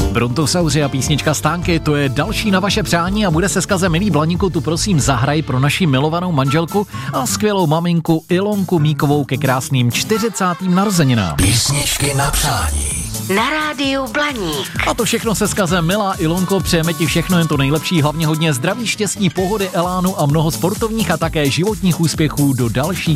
Brontosauři a písnička Stánky, to je další na vaše přání a bude se zkazem milý Blaníku, tu prosím zahraj pro naši milovanou manželku a skvělou maminku Ilonku Míkovou ke krásným 40. narozeninám. Písničky na přání. Na rádiu Blaník. A to všechno se zkazem, milá Ilonko, přejeme ti všechno jen to nejlepší, hlavně hodně zdraví, štěstí, pohody, elánu a mnoho sportovních a také životních úspěchů do dalších